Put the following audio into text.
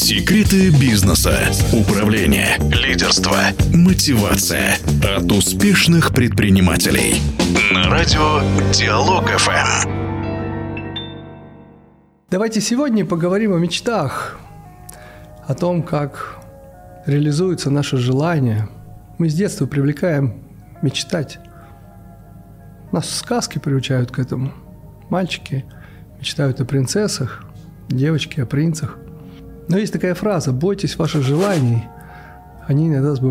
Секреты бизнеса, управления, лидерства, мотивация от успешных предпринимателей. На радио Диалог ФМ. Давайте сегодня поговорим о мечтах, о том, как реализуются наши желания. Мы с детства привлекаем мечтать. Нас сказки приучают к этому. Мальчики мечтают о принцессах, девочки о принцах. Но есть такая фраза: бойтесь ваших желаний, они иногда сбываются.